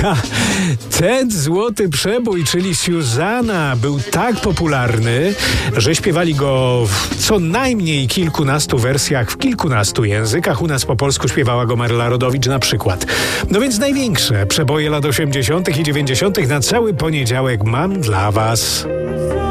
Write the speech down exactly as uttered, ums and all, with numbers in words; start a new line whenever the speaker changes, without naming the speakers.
Uwaga! Ten złoty przebój, czyli Susanna, był tak popularny, że śpiewali go w co najmniej kilkunastu wersjach w kilkunastu językach. U nas po polsku śpiewała go Maryla Rodowicz na przykład. No więc największe przeboje lat osiemdziesiątych i dziewięćdziesiątych na cały poniedziałek mam dla was.